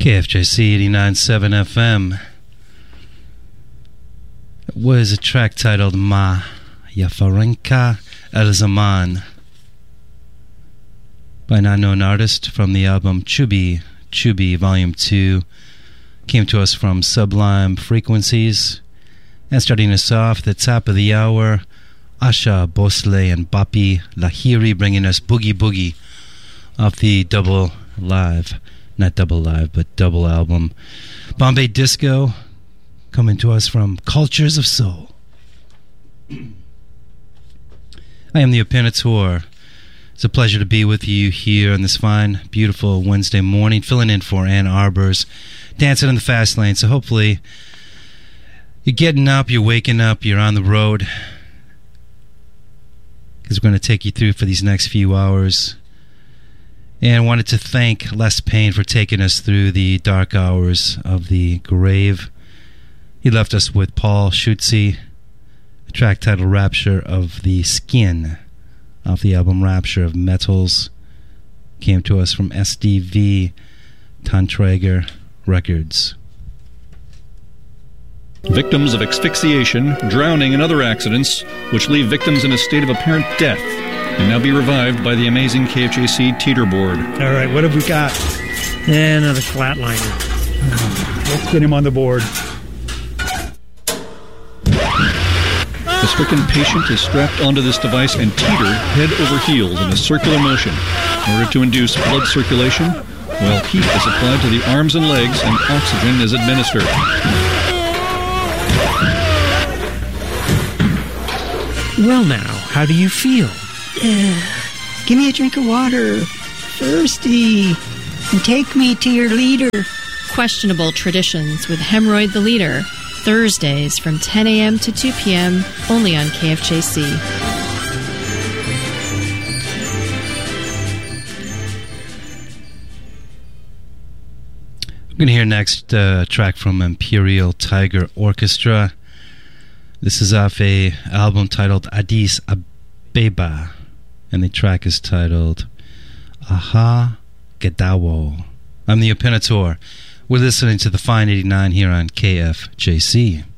KFJC 89.7 FM. It was a track titled Ma Yafarenka El Zaman by an unknown artist from the album Chubi Volume 2. Came to us from Sublime Frequencies. And starting us off at the top of the hour, Asha Bhosle and Bapi Lahiri bringing us Boogie Boogie off the double album Bombay Disco, coming to us from Cultures of Soul. I am the Opinator. It's a pleasure to be with you here on this fine, beautiful Wednesday morning, filling in for Ann Arbor's Dancing in the Fast Lane. So hopefully you're getting up, you're waking up, you're on the road, because we're going to take you through for these next few hours. And I wanted to thank Les Payne for taking us through the dark hours of the grave. He left us with Paul Schutze, a track titled Rapture of the Skin, off the album Rapture of Metals. Came to us from SDV Tanträger Records. Victims of asphyxiation, drowning, and other accidents which leave victims in a state of apparent death can now be revived by the amazing KFJC Teeter Board. All right, what have we got? Another flatliner. Let's get him on the board. The stricken patient is strapped onto this device and teetered head over heels in a circular motion in order to induce blood circulation, while heat is applied to the arms and legs and oxygen is administered. Well now, how do you feel? Give me a drink of water. Thirsty. And take me to your leader. Questionable Traditions with Hemorrhoid the Leader. Thursdays from 10 a.m. to 2 p.m. only on KFJC. We're going to hear next track from Imperial Tiger Orchestra. This is off a album titled Addis Abeba, and the track is titled Aha Gedawo. I'm the Opinator. We're listening to the Fine 89 here on KFJC.